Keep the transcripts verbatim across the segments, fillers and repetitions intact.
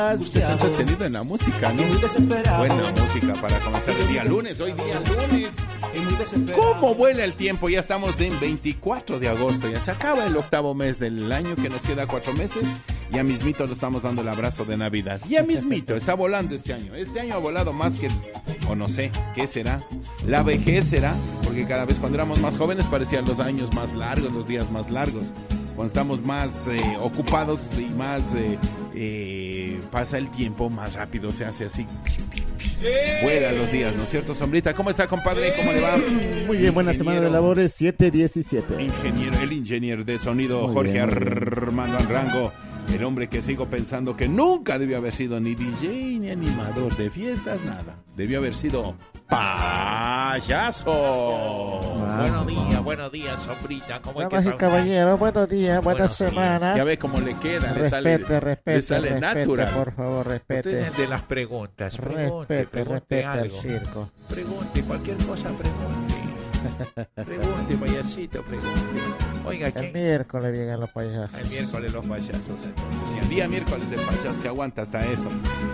Usted está entretenido en la música, ¿no? Buena música para comenzar el día lunes, hoy día lunes. ¿Cómo vuela el tiempo? Ya estamos en veinticuatro de agosto, ya se acaba el octavo mes del año, que nos queda cuatro meses. Ya mismito nos estamos dando el abrazo de Navidad. Ya mismito, está volando este año. Este año ha volado más que, o no sé, ¿qué será? La vejez será, porque cada vez cuando éramos más jóvenes parecían los años más largos, los días más largos. Cuando estamos más eh, ocupados y más eh, eh, pasa el tiempo, más rápido se hace así. Fuera los días, ¿no es cierto, Sombrita? ¿Cómo está, compadre? ¿Cómo le va? Muy bien, buena semana de labores, siete diecisiete. Ingeniero, el ingeniero de sonido, muy Jorge bien, Armando Anrango. El hombre que sigo pensando que nunca debió haber sido ni D J ni animador de fiestas, nada. Debió haber sido payaso. Ah, buenos días, buenos días, Sombrita. ¿Cómo Damas es que y caballeros, buenos días, buena buenos semana. días. Ya ve cómo le queda, respete, le sale, respete, le sale respete, natural. por favor, respete. Usted es de las preguntas, pregunte, Respete, pregunte respete al algo. circo. Pregunte, cualquier cosa pregunte. Pregunte, payasito, pregunte. Oiga, ¿quién? El miércoles llegan los payasos. El miércoles los payasos, entonces. Y el día miércoles de payaso se aguanta hasta eso.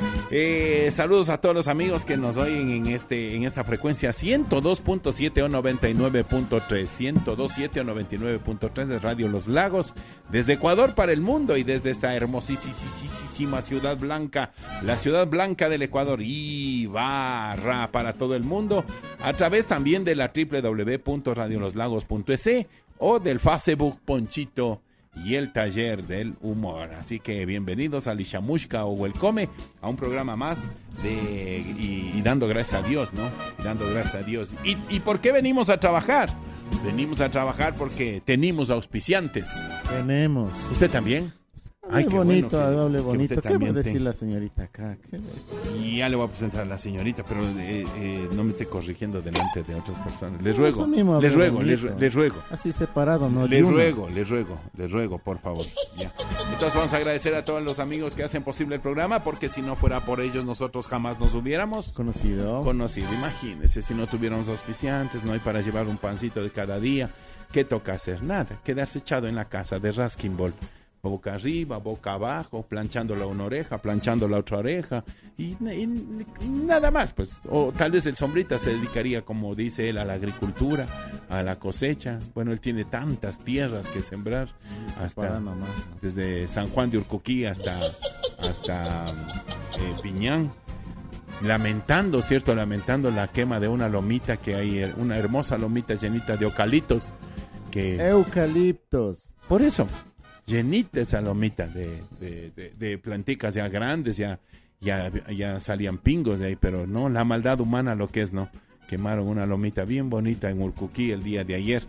Eh, saludos a todos los amigos que nos oyen en este en esta frecuencia ciento dos punto siete o noventa y nueve punto tres, ciento dos punto siete o noventa y nueve punto tres de Radio Los Lagos, desde Ecuador para el mundo y desde esta hermosísima ciudad blanca, la ciudad blanca del Ecuador, Ibarra, para todo el mundo, a través también de la doble u doble u doble u punto radio los lagos punto es o del Facebook Ponchito y el Taller del Humor. Así que bienvenidos a Lishamushka o Welcome a un programa más de y, y dando gracias a Dios, ¿no? Y dando gracias a Dios. ¿Y, ¿Y por qué venimos a trabajar? Venimos a trabajar porque tenemos auspiciantes. Tenemos. ¿Usted también? Ay, qué bonito, bueno que, doble bonito. que ¿Qué va a decir decir la señorita acá? ¿Qué y ya le voy a presentar a la señorita, pero eh, eh, no me esté corrigiendo delante de otras personas. Les No, ruego, eso mismo, les ruego, les, bonito. les ruego. Así separado, ¿no? Les De uno. ruego, les ruego, les ruego, por favor. Ya. Entonces vamos a agradecer a todos los amigos que hacen posible el programa, porque si no fuera por ellos nosotros jamás nos hubiéramos Conocido. conocido. Imagínense, si no tuviéramos auspiciantes, no hay para llevar un pancito de cada día. ¿Qué toca hacer? Nada, quedarse echado en la casa de Raskin Ball. Boca arriba, boca abajo, planchándola una oreja, planchando la otra oreja y, y, y nada más, pues. O tal vez el Sombrita se dedicaría, como dice él, a la agricultura, a la cosecha. Bueno, él tiene tantas tierras que sembrar, hasta nomás, ¿no? Desde San Juan de Urcuquí hasta, hasta eh, Piñán. Lamentando, ¿cierto? Lamentando la quema de una lomita que hay, una hermosa lomita llenita de eucaliptos. Que... Eucaliptos. Por eso... llenita esa lomita de, de, de, de planticas ya grandes, ya, ya, ya salían pingos de ahí, pero no, la maldad humana lo que es, ¿no? Quemaron una lomita bien bonita en Urcuquí el día de ayer.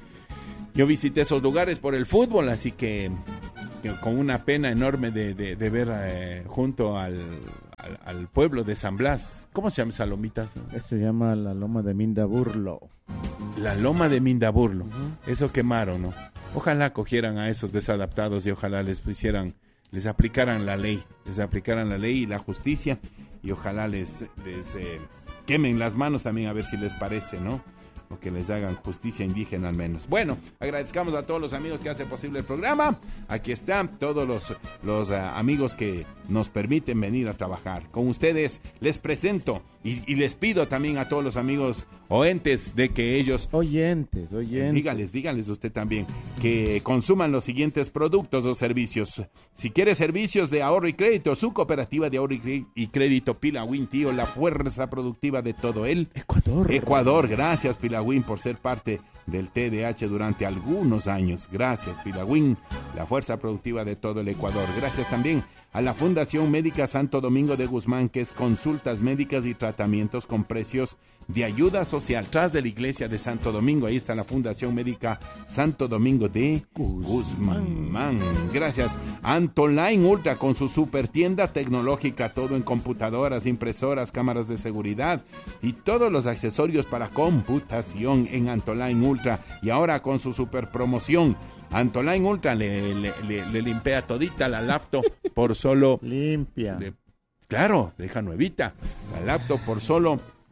Yo visité esos lugares por el fútbol, así que, que con una pena enorme de, de, de ver eh, junto al, al, al pueblo de San Blas. ¿Cómo se llama esa lomita? Se llama la loma de Mindaburlo. La loma de Mindaburlo. Uh-huh. Eso quemaron, ¿no? Ojalá cogieran a esos desadaptados y ojalá les pusieran, les aplicaran la ley, les aplicaran la ley y la justicia y ojalá les, les eh, quemen las manos también a ver si les parece, ¿no? O que les hagan justicia indígena al menos. Bueno, agradezcamos a todos los amigos que hacen posible el programa. Aquí están todos los, los uh, amigos que nos permiten venir a trabajar. Con ustedes les presento y, y les pido también a todos los amigos oyentes de que ellos... Oyentes, oyentes. Díganles, díganles usted también que consuman los siguientes productos o servicios. Si quiere servicios de ahorro y crédito, su cooperativa de ahorro y crédito Pilawin, tío, la fuerza productiva de todo el Ecuador. Ecuador, gracias Pilawin por ser parte del T D A H durante algunos años. Gracias Pilawin, la fuerza productiva de todo el Ecuador. Gracias también a la Fundación Médica Santo Domingo de Guzmán, que es consultas médicas y tratamientos con precios de ayuda social. Tras de la iglesia de Santo Domingo, ahí está la Fundación Médica Santo Domingo de Guzmán. Guzmán. Gracias. Antoline Ultra con su super tienda tecnológica, todo en computadoras, impresoras, cámaras de seguridad y todos los accesorios para computación en Antoline Ultra. Y ahora con su super promoción, Antoline Ultra le, le, le, le limpia todita la laptop por solo... Limpia. Le, claro, deja nuevita. La laptop por solo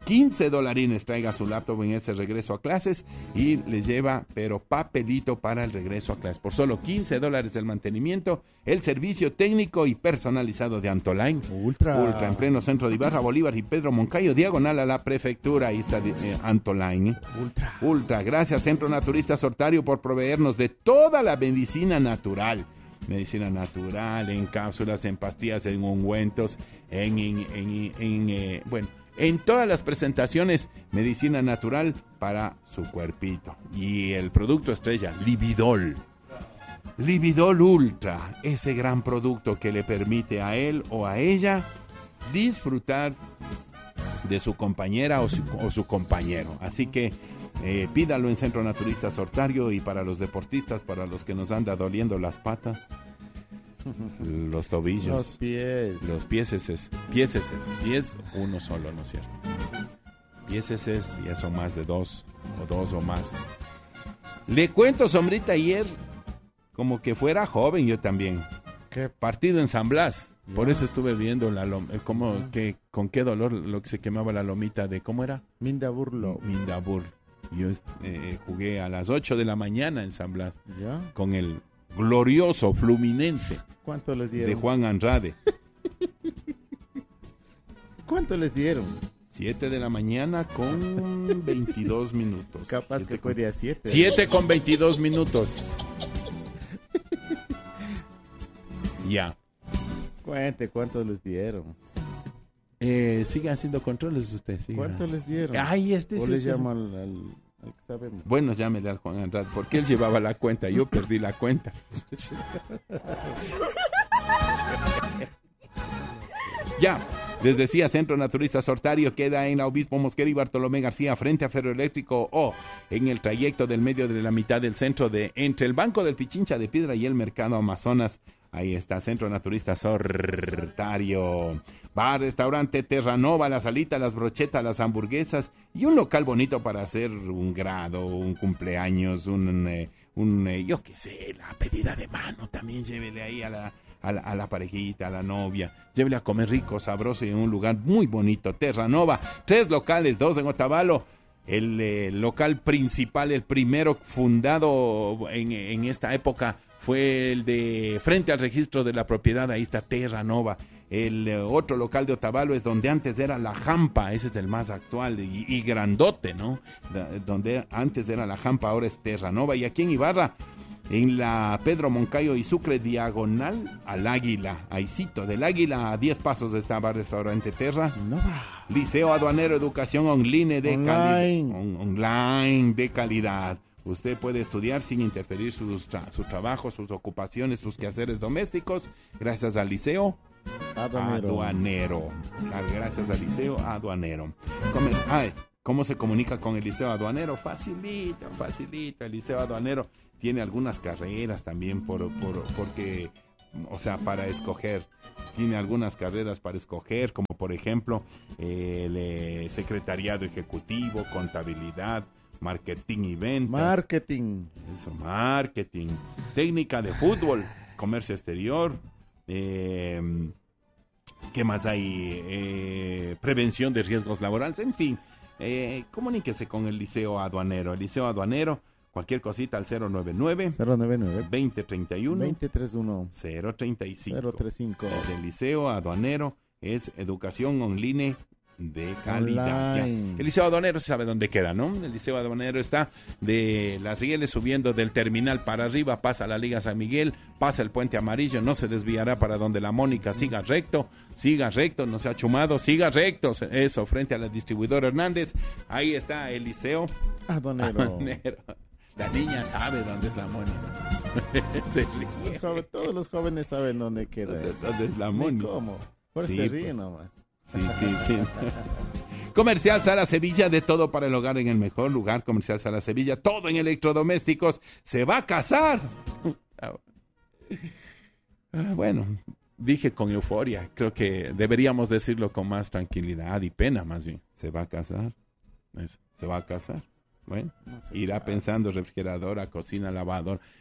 quince dolarines, traiga su laptop en ese regreso a clases y le lleva, pero papelito para el regreso a clases. Por solo quince dólares el mantenimiento, el servicio técnico y personalizado de Antoline. Ultra. Ultra, en pleno centro de Ibarra, Bolívar y Pedro Moncayo, diagonal a la prefectura. Ahí está eh, Antoline. Ultra. Ultra. Gracias, Centro Naturista Sortario, por proveernos de toda la medicina natural. Medicina natural, en cápsulas, en pastillas, en ungüentos, en, en, en, en eh, bueno, en todas las presentaciones, medicina natural para su cuerpito. Y el producto estrella, Lividol. Lividol Ultra, ese gran producto que le permite a él o a ella disfrutar de su compañera o su, o su compañero. Así que eh, pídalo en Centro Naturista Sortario. Y para los deportistas, para los que nos anda doliendo las patas, los tobillos, Los pies. los pies es pies es pies uno solo, ¿no es cierto? Pies es ya son más de dos o dos o más. Le cuento, Sombrita, ayer como que fuera joven yo también. ¿Qué? Partido en San Blas. Por Ya. eso estuve viendo la lom- eh, cómo, que, con qué dolor lo que se quemaba la lomita de, ¿cómo era? Minda Burlo. Mindabur. Yo eh, jugué a las ocho de la mañana en San Blas ¿Ya? con el glorioso Fluminense ¿Cuánto les de dieron? Juan Andrade. ¿Cuánto les dieron? siete de la mañana con veintidós minutos. Capaz Siete que con- fue de a siete. siete con veintidós minutos. Ya. Cuente, ¿cuánto les dieron? Eh, sigue haciendo controles usted, siga. ¿Cuánto les dieron? Ay, este ¿O sí les es- llamo al, al, al que sabemos? Bueno, llámele al Juan Andrade, porque él llevaba la cuenta, yo perdí la cuenta. Ya, les decía, Centro Naturista Sortario queda en la Obispo Mosquera y Bartolomé García, frente a Ferroeléctrico, o en el trayecto del medio de la mitad del centro, de entre el Banco del Pichincha de Piedra y el Mercado Amazonas. Ahí está, Centro Naturista Sortario. Bar, restaurante Terranova, la salita, las brochetas, las hamburguesas y un local bonito para hacer un grado, un cumpleaños, un, eh, un eh, yo qué sé, la pedida de mano. También llévele ahí a la, a la, a la parejita, a la novia. Llévele a comer rico, sabroso y en un lugar muy bonito. Terranova, tres locales, dos en Otavalo. El eh, local principal, el primero fundado en, en esta época, fue el de frente al registro de la propiedad. Ahí está Terranova. El eh, otro local de Otavalo es donde antes era la Jampa, ese es el más actual y, y grandote, ¿no? Da, donde antes era la Jampa, ahora es Terranova. Y aquí en Ibarra, en la Pedro Moncayo y Sucre, diagonal al Águila. Ahícito, del Águila a diez pasos estaba Restaurante Terra. No va. Liceo Aduanero, educación online de calidad. Online. On- online de calidad. Usted puede estudiar sin interferir sus tra- su trabajo, sus ocupaciones, sus quehaceres domésticos, gracias al Liceo Aduanero. Aduanero. Claro, gracias al Liceo Aduanero. ¿Cómo, ay, ¿Cómo se comunica con el Liceo Aduanero? Facilito, facilito. El Liceo Aduanero tiene algunas carreras también por, por, porque, o sea, para escoger. Tiene algunas carreras para escoger, como por ejemplo el eh, secretariado ejecutivo, contabilidad, marketing y ventas. Marketing. Eso, marketing. Técnica de fútbol, comercio exterior. Eh, ¿Qué más hay? Eh, prevención de riesgos laborales. En fin, eh, comuníquese con el Liceo Aduanero. El Liceo Aduanero, cualquier cosita al cero noventa y nueve, cero noventa y nueve. veinte treinta y uno, veinte treinta y uno. cero treinta y cinco. cero treinta y cinco. Es el Liceo Aduanero, es educación online de calidad. Ya. Online. El Liceo Aduanero se sabe dónde queda, ¿no? El Liceo Aduanero está de Las Rieles subiendo del terminal para arriba, pasa la Liga San Miguel, pasa el Puente Amarillo, no se desviará para donde la Mónica, siga recto, siga recto, no se ha chumado, siga recto, eso, frente a la distribuidora Hernández, ahí está el Liceo Aduanero. Aduanero. La niña sabe dónde es la Mónica. Se ríe. Los joven- todos los jóvenes saben dónde queda ¿Dónde, eso. dónde es la Ni Mónica? cómo. Por Sí, se pues. ríe nomás. Sí, sí, sí. Comercial Sala Sevilla, de todo para el hogar en el mejor lugar. Comercial Sala Sevilla, todo en electrodomésticos. Se va a casar. Ah, bueno, dije con euforia. Creo que deberíamos decirlo con más tranquilidad y pena, más bien. Se va a casar. Eso, se va a casar. Bueno, No se irá casa. pensando refrigeradora, cocina, lavador.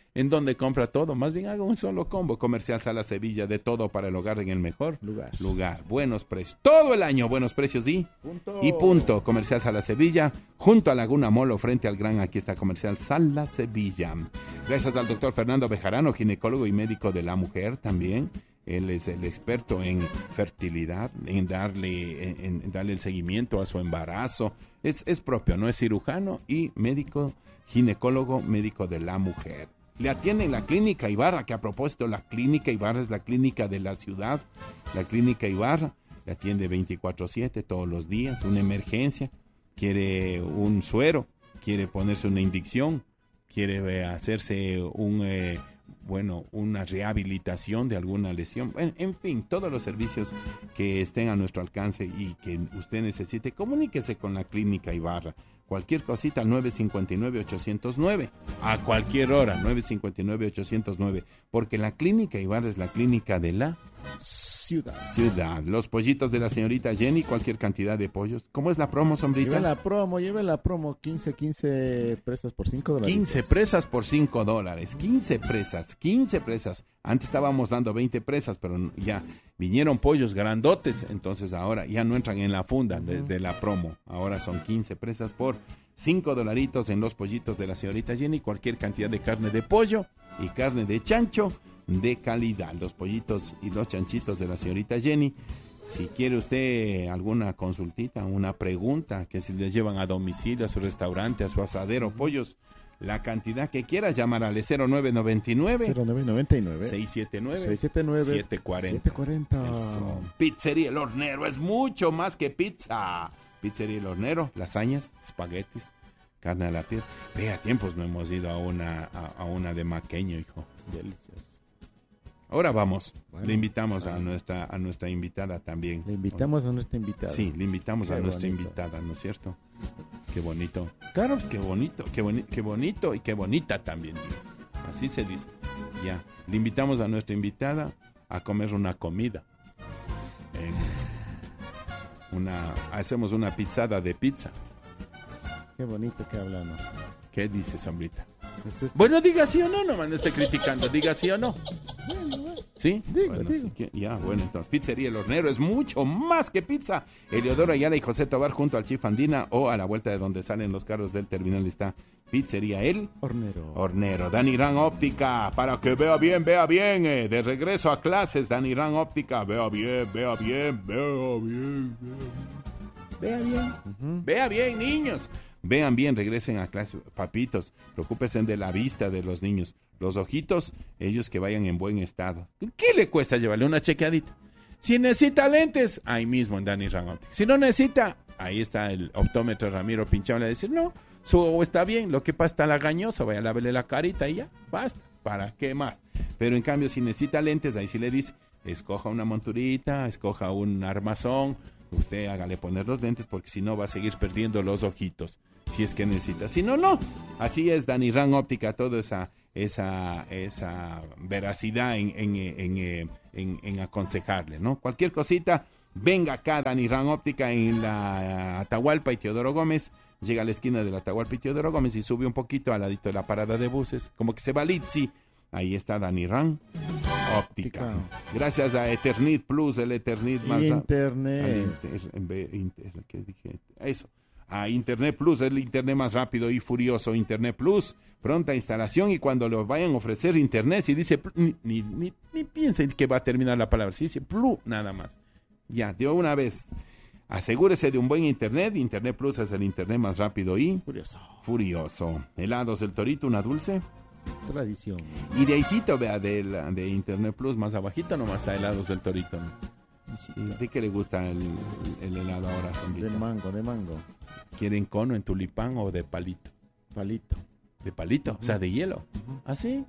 en donde compra todo. Más bien haga un solo combo. Comercial Sala Sevilla, de todo para el hogar en el mejor Lugar. lugar. Buenos precios. Todo el año, buenos precios y Punto. y punto. Comercial Sala Sevilla, junto a Laguna Molo, frente al Gran. Aquí está Comercial Sala Sevilla. Gracias al doctor Fernando Bejarano, ginecólogo y médico de la mujer también. Él es el experto en fertilidad, en darle, en, en darle el seguimiento a su embarazo. Es, es propio, no es cirujano y médico, ginecólogo, médico de la mujer. Le atiende en la Clínica Ibarra, que a propósito, la Clínica Ibarra es la clínica de la ciudad. La Clínica Ibarra le atiende veinticuatro siete todos los días, una emergencia, quiere un suero, quiere ponerse una inyección, quiere eh, hacerse un, eh, bueno, una rehabilitación de alguna lesión. En, en fin, todos los servicios que estén a nuestro alcance y que usted necesite, comuníquese con la Clínica Ibarra. Cualquier cosita al nueve cinco nueve, ocho cero nueve, a cualquier hora, nueve cinco nueve, ocho cero nueve, porque la Clínica Ibarra es la clínica de la Ciudad. ciudad. Los pollitos de la señorita Jenny, cualquier cantidad de pollos. ¿Cómo es la promo, sombrita? Lleve la promo, lleve la promo, quince, quince presas por cinco dólares. quince presas por cinco dólares, quince presas, quince presas. Antes estábamos dando veinte presas, pero ya vinieron pollos grandotes, entonces ahora ya no entran en la funda de, de la promo. Ahora son quince presas por cinco dolaritos en los pollitos de la señorita Jenny, cualquier cantidad de carne de pollo y carne de chancho de calidad. Los pollitos y los chanchitos de la señorita Jenny. Si quiere usted alguna consultita, una pregunta, que si les llevan a domicilio, a su restaurante, a su asadero, pollos, la cantidad que quiera, llamar al cero nueve nueve nueve, cero nueve nueve nueve, seis siete nueve, seis siete nueve, siete cuatro cero. siete cuarenta. Eso. Pizzería El Hornero es mucho más que pizza. Pizzería El Hornero, lasañas, espaguetis, carne a la piedra. Vea, tiempos no hemos ido a una, a, a una de maqueño, hijo. Delicioso. Ahora vamos, Bueno, le invitamos bueno. a nuestra a nuestra invitada también. Le invitamos a nuestra invitada. Sí, le invitamos Qué a nuestra bonito. invitada, ¿no es cierto? Qué bonito. Claro. Qué bonito, qué, boni- qué bonito y qué bonita también, tío. Así se dice. Ya, le invitamos a nuestra invitada a comer una comida. Eh, una, hacemos una pizzada de pizza. Qué bonito que habla, ¿no? ¿Qué dice, sombrita? Esto es- Bueno, diga sí o no, no me esté criticando, diga sí o no. ¿Sí? Digo, Bueno, digo. sí que- ya, bueno, entonces, Pizzería El Hornero es mucho más que pizza. Eleodoro Ayala y José Tobar junto al Chief Andina o a la vuelta de donde salen los carros del terminal está Pizzería El Hornero. Hornero. Dani Ran Óptica, para que vea bien, vea bien. eh, de regreso a clases, Dani Ran Óptica, vea bien, vea bien, vea bien, vea bien. Vea bien. Ujú. Vea bien, niños. Vean bien, regresen a clase. Papitos, preocúpense de la vista de los niños. Los ojitos, ellos que vayan en buen estado. ¿Qué le cuesta llevarle una chequeadita? Si necesita lentes, ahí mismo en Dani Ran Optics. Si no necesita, ahí está el optómetro Ramiro Pinchón. Le va a decir, no, su ojo está bien, lo que pasa está lagañoso, vaya a lavarle la carita y ya, basta. ¿Para qué más? Pero en cambio, si necesita lentes, ahí sí le dice, escoja una monturita, escoja un armazón, usted hágale poner los lentes porque si no va a seguir perdiendo los ojitos, si es que necesita. Si no, no. Así es Dani Ran Óptica, toda esa esa esa veracidad en, en, en, en, en, en aconsejarle, ¿no? Cualquier cosita, venga acá Dani Ran Óptica en la Atahualpa y Teodoro Gómez. Llega a la esquina de la Atahualpa y Teodoro Gómez y sube un poquito al ladito de la parada de buses, como que se va a Litsi. Ahí está Dani Ran Óptica. Óptica. Gracias a Eternit Plus, el Eternit más ra- al Internet. inter- en vez- inter- ¿qué dije? Eso. A Internet Plus, es el Internet más rápido y furioso. Internet Plus, pronta instalación y cuando lo vayan a ofrecer Internet, si dice, pl- ni, ni, ni, ni piensen que va a terminar la palabra, si dice Plus, nada más. Ya, de una vez. Asegúrese de un buen Internet. Internet Plus es el Internet más rápido y Curioso. furioso. Helados del Torito, una dulce. Tradición. Y de ahícito, vea, de, la- de Internet Plus, más abajito nomás está Helados del Torito. Sí, ¿de qué le gusta el, el helado ahora, Zombita? De mango, de mango. ¿Quieren cono en tulipán o de palito? Palito. De palito, o sea, de hielo. Ujú. ¿Ah, sí?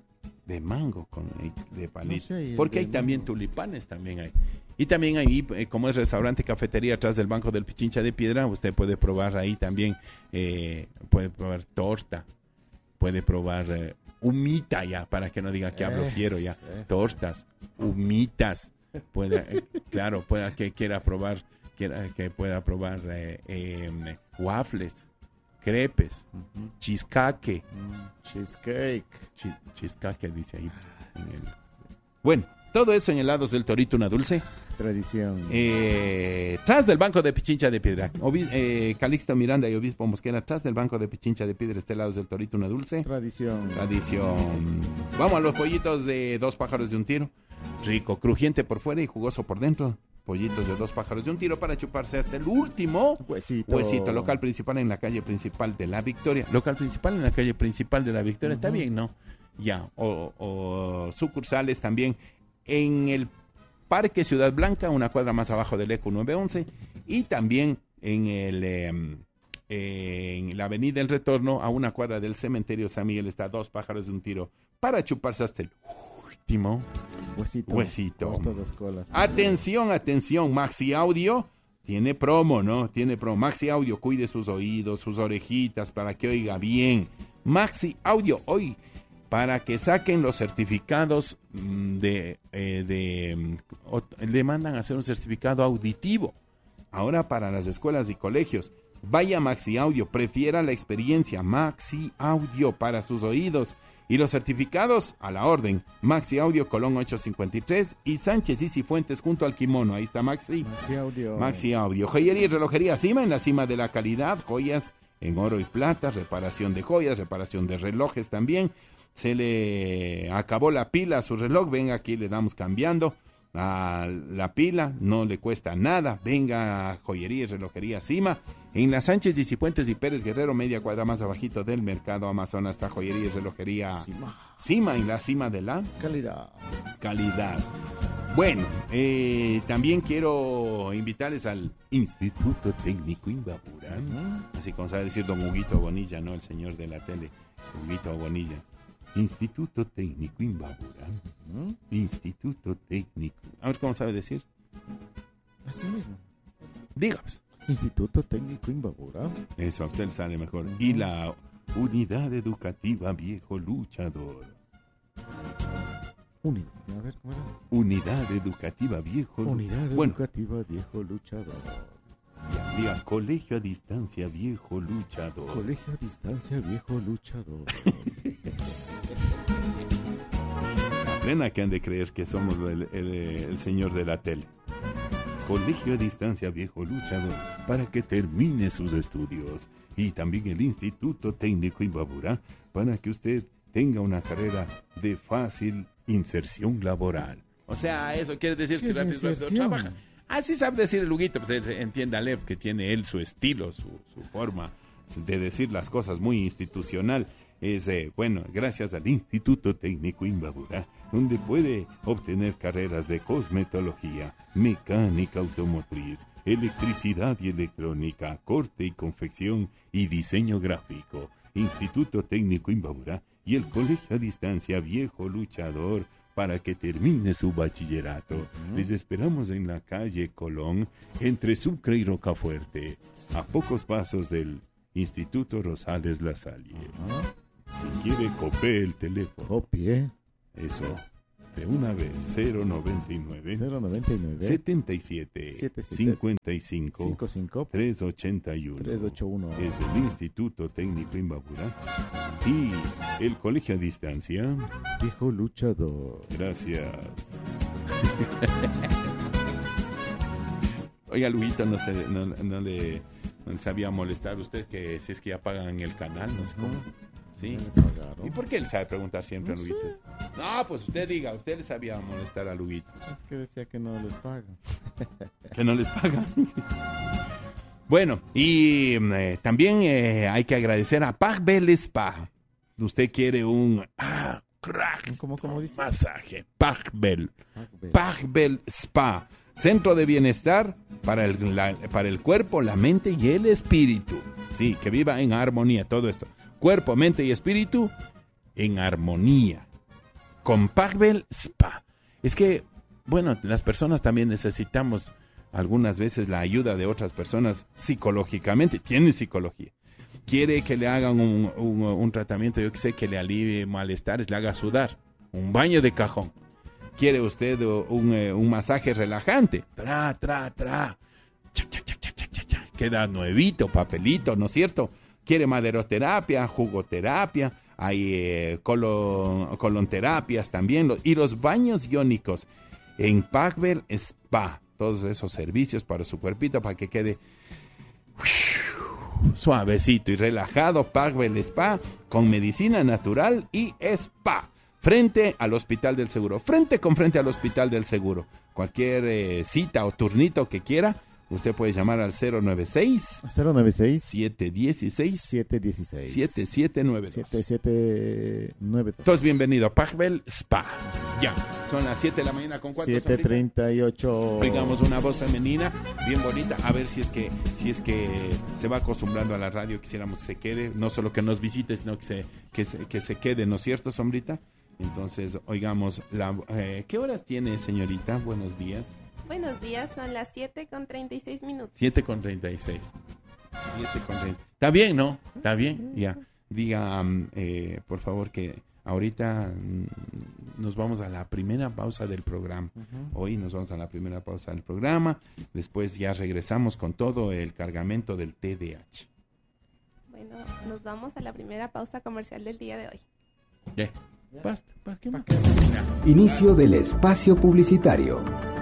De mango, con, eh, de palito. No sé, el Porque de hay también mango. tulipanes, también hay. Y también ahí, eh, como es restaurante, cafetería, atrás del Banco del Pichincha de Piedra, usted puede probar ahí también, eh, puede probar torta, puede probar eh, humita ya, para que no diga que hablo Es- fiero ya. es. Tortas, humitas, puede, eh, claro, pueda que quiera probar, quiera que pueda probar eh, eh, waffles, crepes, Ujú. chiscaque, Mm, cheesecake. chi- chiscaque dice ahí. en el- Bueno, todo eso en helados del Torito, una dulce. Tradición. Eh, tras del banco de Pichincha de Piedra, Obi- eh, Calixto Miranda y Obispo Mosquera, tras del banco de Pichincha de Piedra, este helados del Torito, una dulce. Tradición. Tradición. Vamos a los pollitos de dos pájaros de un tiro. Rico, crujiente por fuera y jugoso por dentro. Pollitos de dos pájaros de un tiro para chuparse hasta el último Huesito. huesito. Local principal en la calle principal de la Victoria. Local principal en la calle principal de la Victoria. Está Ujú. bien, ¿no? Ya. O, o sucursales también en el Parque Ciudad Blanca, una cuadra más abajo del E C U nueve once. Y también en el... em, en la avenida El Retorno, a una cuadra del cementerio San Miguel, está dos pájaros de un tiro para chuparse hasta el último Huesito. huesito. Dos, dos colas. Atención, atención, Maxi Audio tiene promo, ¿no? Tiene promo. Maxi Audio, cuide sus oídos, sus orejitas para que oiga bien. Maxi Audio, hoy, para que saquen los certificados mm, de, eh, de mm, o- le mandan a hacer un certificado auditivo. Ahora para las escuelas y colegios. Vaya Maxi Audio, prefiera la experiencia Maxi Audio para sus oídos. Y los certificados a la orden. Maxi Audio Colón ochocientos cincuenta y tres y Sánchez y Cifuentes junto al Kimono. Ahí está Maxi. Maxi Audio. Maxi Audio. Joyería y relojería Cima, en la cima de la calidad. Joyas en oro y plata, reparación de joyas, reparación de relojes también. Se le acabó la pila a su reloj. Venga, aquí le damos cambiando a la pila. No le cuesta nada. Venga a Joyería y relojería Cima. En la Sánchez y Cifuentes y Pérez Guerrero, media cuadra más abajito del mercado Amazonas, está Joyería y relojería Cima. Cima, en la cima de la Calidad. calidad. Bueno, eh, también quiero invitarles al Instituto Técnico Imbabura. Ujú. Así como sabe decir don Huguito Bonilla, ¿no? El señor de la tele, Huguito Bonilla. Instituto Técnico Imbabura. Ujú. Instituto Técnico. A ver cómo sabe decir. Así mismo. Dígame. Instituto Técnico Imbabura. Eso a usted le sale mejor. Y la Unidad Educativa Viejo Luchador. Unidad. A ver, ¿cómo era? Unidad Educativa Viejo Luchador. Unidad Bueno, Educativa Viejo Luchador. ya, diga, Colegio a Distancia Viejo Luchador. Colegio a Distancia Viejo Luchador. La plena que han de creer que somos el, el, el señor de la tele. Colegio a Distancia Viejo Luchador para que termine sus estudios. Y también el Instituto Técnico Imbabura para que usted tenga una carrera de fácil inserción laboral. O sea, eso quiere decir ¿Qué que es rápido, rápido inserción? trabaja. Así sabe decir el Huguito, pues él- entiéndale que tiene él su estilo, su, su forma de decir las cosas muy institucional. Es, eh, bueno, gracias al Instituto Técnico Imbabura, donde puede obtener carreras de cosmetología, mecánica automotriz, electricidad y electrónica, corte y confección y diseño gráfico. Instituto Técnico Imbabura y el Colegio a Distancia Viejo Luchador para que termine su bachillerato. Ujú. Les esperamos en la calle Colón, entre Sucre y Rocafuerte, a pocos pasos del Instituto Rosales La Salle. Ajá. Si quiere, copie el teléfono. Copie. Eso, de una vez, cero noventa y nueve, cero noventa y nueve. setenta y siete, setenta y siete, cincuenta y cinco, cinco cinco trescientos ochenta y uno. tres ocho uno. Es el Instituto Técnico Imbabura y el Colegio a Distancia. Viejo Luchador. Gracias. Oiga, Luguito, no, se, no, no le no le sabía molestar a usted que si es que ya pagan el canal, no sé cómo. Sí. Ya me pagaron. ¿Y por qué él sabe preguntar siempre a No Luguito? No, pues usted diga, usted le sabía molestar a Luguito. Es que decía que no les pagan. Que no les pagan. Bueno, y eh, también eh, hay que agradecer a Pagbel Spa. Usted quiere un ah, crack, ¿Cómo, cómo dice? masaje. Pagbel. Pagbel. Pagbel Spa. Centro de bienestar para el, la- para el cuerpo, la mente y el espíritu. Sí, que viva en armonía todo esto. Cuerpo, mente y espíritu en armonía. Con Pagbel Spa. Es que, bueno, las personas también necesitamos algunas veces la ayuda de otras personas psicológicamente. Tiene psicología. Quiere que le hagan un, un- un tratamiento, yo que sé, que le alivie malestares, le haga sudar. Un baño de cajón. ¿Quiere usted un, eh, un masaje relajante? Tra, tra, tra. Cha, cha, cha, cha, cha, cha, cha. Queda nuevito, papelito, ¿no es cierto? quiere maderoterapia, jugoterapia, hay eh, colon, colonterapias también, los, y los baños iónicos en Pacbel Spa. Todos esos servicios para su cuerpito, para que quede suavecito y relajado. Pacbel Spa con medicina natural y spa. Frente al Hospital del Seguro. Frente con frente al Hospital del Seguro. Cualquier eh, cita o turnito que quiera, usted puede llamar al cero nueve seis, cero nueve seis, siete uno seis, siete uno seis, siete siete nueve dos. siete siete nueve dos. Entonces, bienvenido a Pacbel Spa. Ya, son las siete de la mañana con cuatro. siete treinta y ocho. Digamos una voz femenina bien bonita, a ver si es que si es que se va acostumbrando a la radio. Quisiéramos que se quede, no solo que nos visite, sino que se, que se, que se quede, ¿no es cierto, Sombrita? Entonces, oigamos, la, eh, ¿qué horas tiene, señorita? Buenos días. Buenos días, son las siete con treinta y seis minutos. siete con treinta y seis. siete con treinta. Está bien, ¿no? Está bien, ya. Diga, um, eh, por favor, que ahorita mm, nos vamos a la primera pausa del programa. Uh-huh. Hoy nos vamos a la primera pausa del programa. Después ya regresamos con todo el cargamento del T D A H. Bueno, nos vamos a la primera pausa comercial del día de hoy. Yeah. Basta, ¿para qué más? Inicio del espacio publicitario.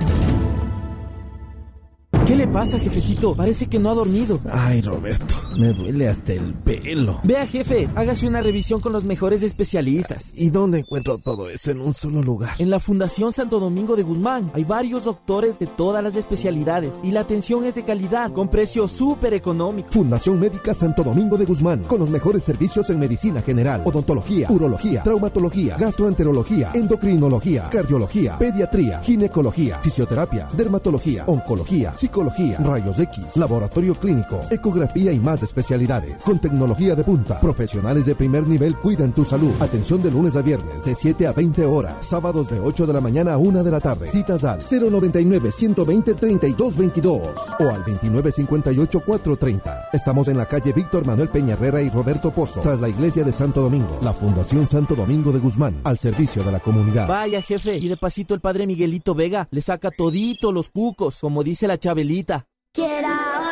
¿Qué le pasa, jefecito? Parece que no ha dormido. Ay, Roberto, me duele hasta el pelo. Vea, jefe, hágase una revisión con los mejores especialistas. ¿Y dónde encuentro todo eso en un solo lugar? En la Fundación Santo Domingo de Guzmán. Hay varios doctores de todas las especialidades y la atención es de calidad, con precios súper económicos. Fundación Médica Santo Domingo de Guzmán, con los mejores servicios en medicina general, odontología, urología, traumatología, gastroenterología, endocrinología, cardiología, pediatría, ginecología, fisioterapia, dermatología, oncología, psicología, rayos X, laboratorio clínico, ecografía y más especialidades. Con tecnología de punta, profesionales de primer nivel cuidan tu salud. Atención de lunes a viernes de siete a veinte horas, sábados de ocho de la mañana a una de la tarde. Citas al cero noventa y nueve, ciento veinte, treinta y dos veintidós o al veintinueve cincuenta y ocho, cuatrocientos treinta. Estamos en la calle Víctor Manuel Peña Herrera y Roberto Pozo, tras la iglesia de Santo Domingo. La Fundación Santo Domingo de Guzmán, al servicio de la comunidad. Vaya, jefe, y de pasito el padre Miguelito Vega le saca todito los cucos, como dice la Chabelita. Quiero